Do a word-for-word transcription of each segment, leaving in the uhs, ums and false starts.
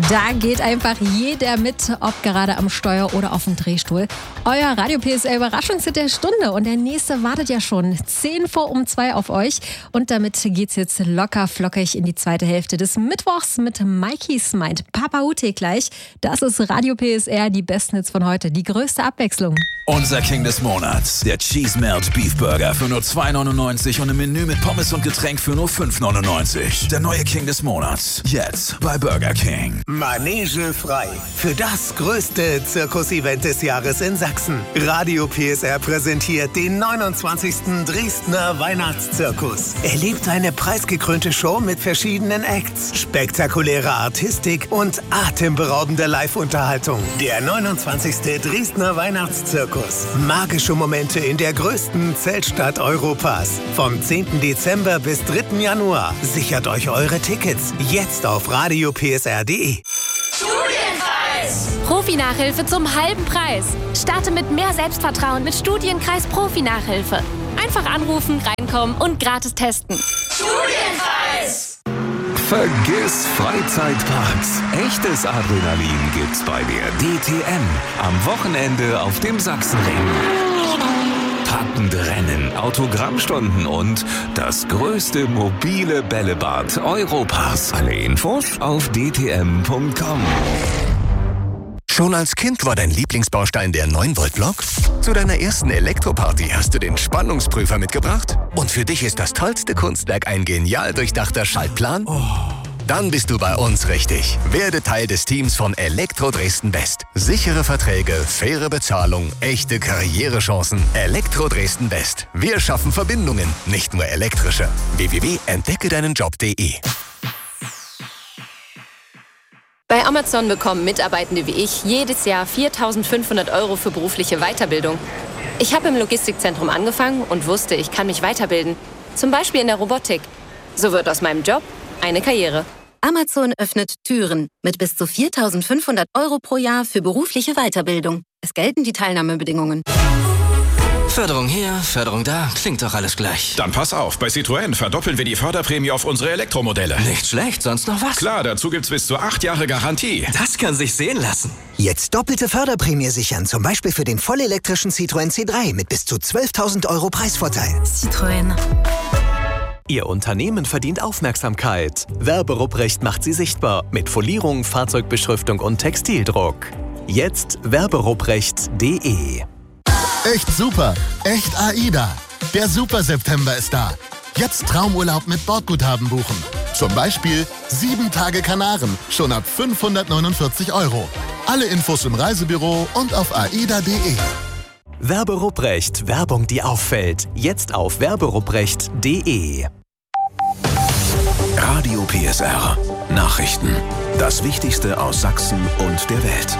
Da geht einfach jeder mit, ob gerade am Steuer oder auf dem Drehstuhl. Euer Radio P S R Überraschungshit der Stunde und der nächste wartet ja schon zehn vor um zwei auf euch. Und damit geht's jetzt locker flockig in die zweite Hälfte des Mittwochs mit Mikeys meint Papa Ute gleich. Das ist Radio P S R, die besten Hits von heute, die größte Abwechslung. Unser King des Monats, der Cheese Melt Beef Burger für nur zwei neunundneunzig und ein Menü mit Pommes und Getränk für nur fünf neunundneunzig. Der neue King des Monats, jetzt bei Burger King. Manege frei für das größte Zirkus-Event des Jahres in Sachsen. Radio P S R präsentiert den neunundzwanzigsten Dresdner Weihnachtszirkus. Erlebt eine preisgekrönte Show mit verschiedenen Acts, spektakuläre Artistik und atemberaubende Live-Unterhaltung. Der neunundzwanzigste Dresdner Weihnachtszirkus. Magische Momente in der größten Zeltstadt Europas. Vom zehnten Dezember bis dritten Januar. Sichert euch eure Tickets jetzt auf radio p s r punkt d e. Studienkreis! Profi-Nachhilfe zum halben Preis. Starte mit mehr Selbstvertrauen mit Studienkreis Profi-Nachhilfe. Einfach anrufen, reinkommen und gratis testen. Studienkreis! Vergiss Freizeitparks. Echtes Adrenalin gibt's bei der D T M. Am Wochenende auf dem Sachsenring. Packende Rennen, Autogrammstunden und das größte mobile Bällebad Europas. Alle Infos auf d t m punkt com. Schon als Kind war dein Lieblingsbaustein der neun Volt Block? Zu deiner ersten Elektroparty hast du den Spannungsprüfer mitgebracht? Und für dich ist das tollste Kunstwerk ein genial durchdachter Schaltplan? Oh. Dann bist du bei uns richtig. Werde Teil des Teams von Elektro Dresden West. Sichere Verträge, faire Bezahlung, echte Karrierechancen. Elektro Dresden West. Wir schaffen Verbindungen, nicht nur elektrische. w w w punkt entdecke deinen Job punkt d e. Bei Amazon bekommen Mitarbeitende wie ich jedes Jahr viertausendfünfhundert Euro für berufliche Weiterbildung. Ich habe im Logistikzentrum angefangen und wusste, ich kann mich weiterbilden. Zum Beispiel in der Robotik. So wird aus meinem Job eine Karriere. Amazon öffnet Türen mit bis zu viertausendfünfhundert Euro pro Jahr für berufliche Weiterbildung. Es gelten die Teilnahmebedingungen. Förderung hier, Förderung da, klingt doch alles gleich. Dann pass auf, bei Citroën verdoppeln wir die Förderprämie auf unsere Elektromodelle. Nicht schlecht, sonst noch was? Klar, dazu gibt's bis zu acht Jahre Garantie. Das kann sich sehen lassen. Jetzt doppelte Förderprämie sichern, zum Beispiel für den vollelektrischen Citroën C drei mit bis zu zwölftausend Euro Preisvorteil. Citroën. Ihr Unternehmen verdient Aufmerksamkeit. Werberuprecht macht sie sichtbar mit Folierung, Fahrzeugbeschriftung und Textildruck. Jetzt werberuprecht punkt d e. Echt super, echt AIDA. Der Super-September ist da. Jetzt Traumurlaub mit Bordguthaben buchen. Zum Beispiel sieben Tage Kanaren, schon ab fünfhundertneunundvierzig Euro. Alle Infos im Reisebüro und auf aida punkt d e. Werberuprecht, Werbung, die auffällt. Jetzt auf werberuprecht punkt d e. Radio P S R. Nachrichten. Das Wichtigste aus Sachsen und der Welt.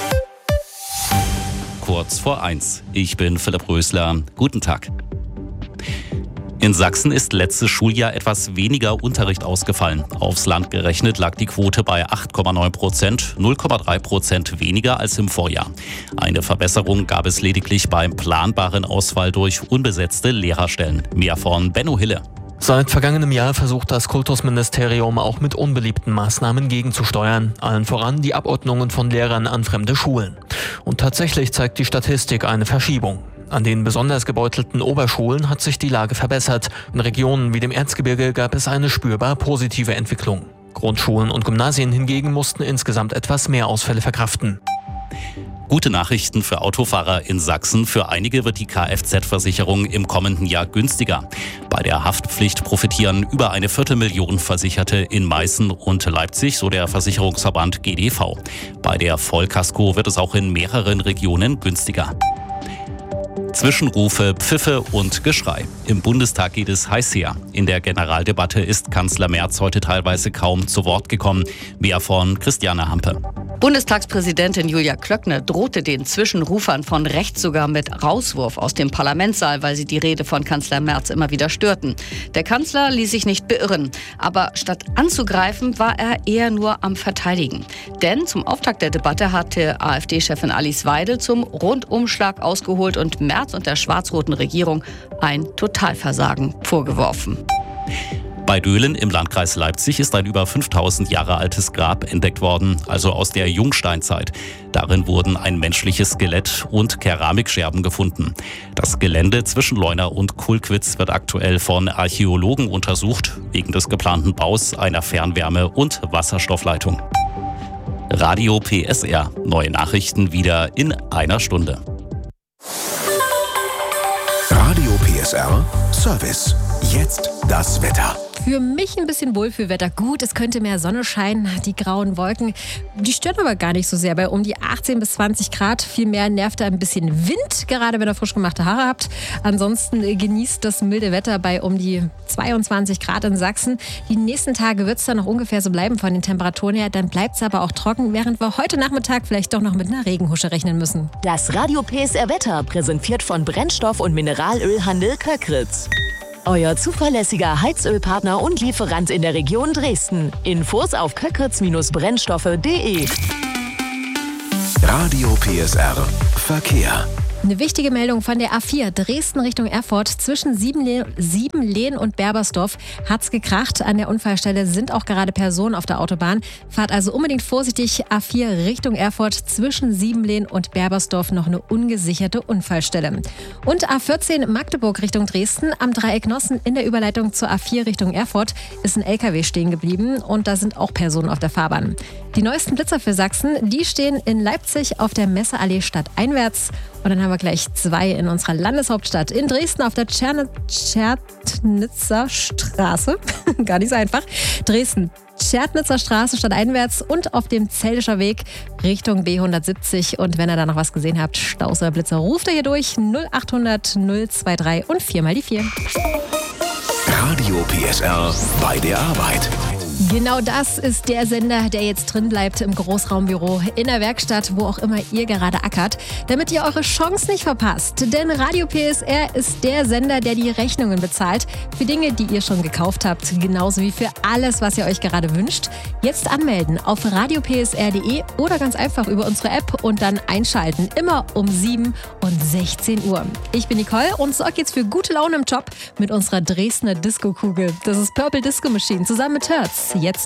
Kurz vor eins. Ich bin Philipp Rösler. Guten Tag. In Sachsen ist letztes Schuljahr etwas weniger Unterricht ausgefallen. Aufs Land gerechnet lag die Quote bei acht Komma neun Prozent, null Komma drei Prozent weniger als im Vorjahr. Eine Verbesserung gab es lediglich beim planbaren Ausfall durch unbesetzte Lehrerstellen. Mehr von Benno Hille. Seit vergangenem Jahr versucht das Kultusministerium auch mit unbeliebten Maßnahmen gegenzusteuern. Allen voran die Abordnungen von Lehrern an fremde Schulen. Und tatsächlich zeigt die Statistik eine Verschiebung. An den besonders gebeutelten Oberschulen hat sich die Lage verbessert. In Regionen wie dem Erzgebirge gab es eine spürbar positive Entwicklung. Grundschulen und Gymnasien hingegen mussten insgesamt etwas mehr Ausfälle verkraften. Gute Nachrichten für Autofahrer in Sachsen. Für einige wird die Kfz-Versicherung im kommenden Jahr günstiger. Bei der Haftpflicht profitieren über eine Viertelmillion Versicherte in Meißen und Leipzig, so der Versicherungsverband G D V. Bei der Vollkasko wird es auch in mehreren Regionen günstiger. Zwischenrufe, Pfiffe und Geschrei. Im Bundestag geht es heiß her. In der Generaldebatte ist Kanzler Merz heute teilweise kaum zu Wort gekommen. Mehr von Christiane Hampe. Bundestagspräsidentin Julia Klöckner drohte den Zwischenrufern von rechts sogar mit Rauswurf aus dem Parlamentssaal, weil sie die Rede von Kanzler Merz immer wieder störten. Der Kanzler ließ sich nicht beirren, aber statt anzugreifen, war er eher nur am Verteidigen. Denn zum Auftakt der Debatte hatte AfD-Chefin Alice Weidel zum Rundumschlag ausgeholt und Merz und der schwarz-roten Regierung ein Totalversagen vorgeworfen. Bei Döhlen im Landkreis Leipzig ist ein über fünftausend Jahre altes Grab entdeckt worden, also aus der Jungsteinzeit. Darin wurden ein menschliches Skelett und Keramikscherben gefunden. Das Gelände zwischen Leuna und Kulkwitz wird aktuell von Archäologen untersucht, wegen des geplanten Baus einer Fernwärme- und Wasserstoffleitung. Radio P S R. Neue Nachrichten wieder in einer Stunde. Radio P S R Service. Jetzt das Wetter. Für mich ein bisschen Wohlfühlwetter. Gut, es könnte mehr Sonne scheinen. Die grauen Wolken, die stören aber gar nicht so sehr. Bei um die achtzehn bis zwanzig Grad. Vielmehr nervt da ein bisschen Wind, gerade wenn ihr frisch gemachte Haare habt. Ansonsten genießt das milde Wetter bei um die zweiundzwanzig Grad in Sachsen. Die nächsten Tage wird es dann noch ungefähr so bleiben von den Temperaturen her. Dann bleibt es aber auch trocken, während wir heute Nachmittag vielleicht doch noch mit einer Regenhusche rechnen müssen. Das Radio P S R Wetter präsentiert von Brennstoff- und Mineralölhandel Köckritz. Euer zuverlässiger Heizölpartner und Lieferant in der Region Dresden. Infos auf köckritz Brennstoffe punkt de. Radio P S R Verkehr. Eine wichtige Meldung von der A vier Dresden Richtung Erfurt. Zwischen Siebenlehn und Berbersdorf hat's gekracht. An der Unfallstelle sind auch gerade Personen auf der Autobahn. Fahrt also unbedingt vorsichtig. A vier Richtung Erfurt. Zwischen Siebenlehn und Berbersdorf noch eine ungesicherte Unfallstelle. Und A vierzehn Magdeburg Richtung Dresden. Am Dreieck Nossen in der Überleitung zur A vier Richtung Erfurt ist ein L K W stehen geblieben. Und da sind auch Personen auf der Fahrbahn. Die neuesten Blitzer für Sachsen, die stehen in Leipzig auf der Messeallee stadteinwärts. Und dann haben wir gleich zwei in unserer Landeshauptstadt. In Dresden auf der Tscherne- Tschertnitzer Straße. Gar nicht so einfach. Dresden, Tschertnitzer Straße stadteinwärts und auf dem Zeldischer Weg Richtung B hundertsiebzig. Und wenn ihr da noch was gesehen habt, Staus oder Blitzer, ruft ihr hier durch null achthundert null dreiundzwanzig und vier mal die vier. Radio P S R bei der Arbeit. Genau das ist der Sender, der jetzt drin bleibt im Großraumbüro, in der Werkstatt, wo auch immer ihr gerade ackert, damit ihr eure Chance nicht verpasst. Denn Radio P S R ist der Sender, der die Rechnungen bezahlt für Dinge, die ihr schon gekauft habt, genauso wie für alles, was ihr euch gerade wünscht. Jetzt anmelden auf radio p s r punkt de oder ganz einfach über unsere App und dann einschalten, immer um sieben und sechzehn Uhr. Ich bin Nicole und sorge jetzt für gute Laune im Job mit unserer Dresdner Disco-Kugel. Das ist Purple Disco Machine zusammen mit Hertz. Jetzt